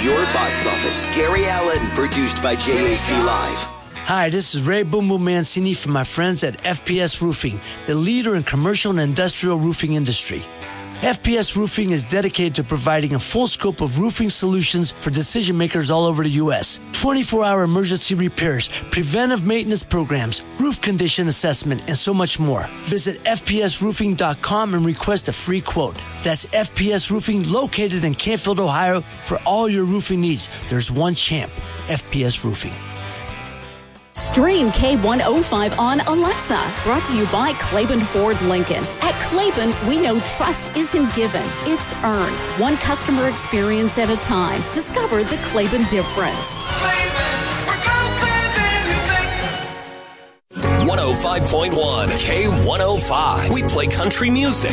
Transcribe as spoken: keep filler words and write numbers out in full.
your box office. Gary Allen, produced by J A C Live. Hi, this is Ray Boom Boom Mancini from my friends at F P S Roofing, the leader in commercial and industrial roofing industry. F P S Roofing is dedicated to providing a full scope of roofing solutions for decision makers all over the U S twenty-four hour emergency repairs, preventive maintenance programs, roof condition assessment, and so much more. Visit F P S roofing dot com and request a free quote. That's F P S Roofing, located in Canfield, Ohio. For all your roofing needs, there's one champ, F P S Roofing. Stream K one oh five on Alexa. Brought to you by Claiborne Ford Lincoln. At Claiborne, we know trust isn't given, it's earned. One customer experience at a time. Discover the Claiborne difference. one oh five point one K one oh five. We play country music.